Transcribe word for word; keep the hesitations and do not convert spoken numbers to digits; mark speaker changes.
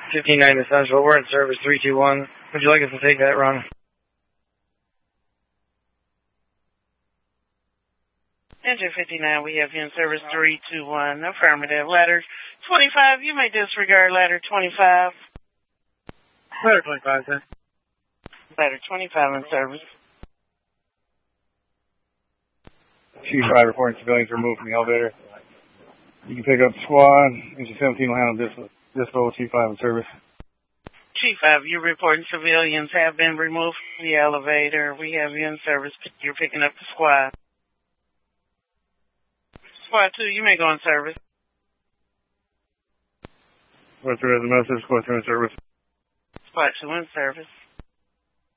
Speaker 1: fifty-nine Essential. We're in service three two one. Would you like us to take that run?
Speaker 2: Engine fifty-nine, we have you in service three two one. Affirmative. Ladder twenty-five, you may disregard ladder twenty-five.
Speaker 1: Ladder twenty-five, sir.
Speaker 2: Ladder twenty-five in service.
Speaker 1: Chief five reporting civilians removed from the elevator. You can pick up the squad. Engine seventeen will handle dispo. Dispo, Chief five in service.
Speaker 2: Chief five, you're reporting civilians have been removed from the elevator. We have you in service. You're picking up the squad. Squad two, you may go in service.
Speaker 1: Squad three has a message. Squad two in service.
Speaker 2: Squad two in service.